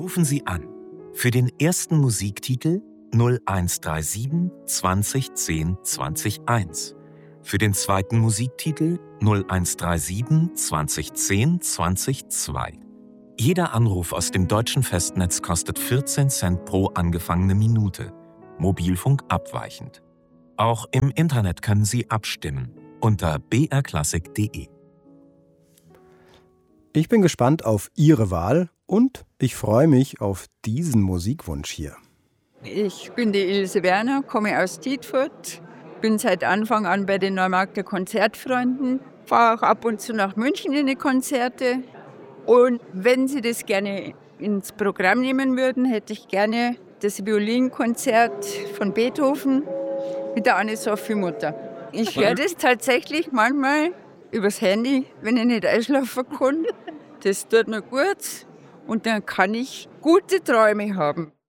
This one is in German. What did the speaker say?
Rufen Sie an. Für den ersten Musiktitel 0137 2010 201. Für den zweiten Musiktitel 0137 2010 202. Jeder Anruf aus dem deutschen Festnetz kostet 14 Cent pro angefangene Minute. Mobilfunk abweichend. Auch im Internet können Sie abstimmen unter brklassik.de. Ich bin gespannt auf Ihre Wahl und ich freue mich auf diesen Musikwunsch hier. Ich bin die Ilse Werner, komme aus Dietfurt, bin seit Anfang an bei den Neumarkter Konzertfreunden, fahre auch ab und zu nach München in die Konzerte. Und wenn Sie das gerne ins Programm nehmen würden, hätte ich gerne das Violinkonzert von Beethoven mit der Anne-Sophie Mutter. Ich höre das tatsächlich manchmal übers Handy, wenn ich nicht einschlafen kann. Das tut mir gut und dann kann ich gute Träume haben.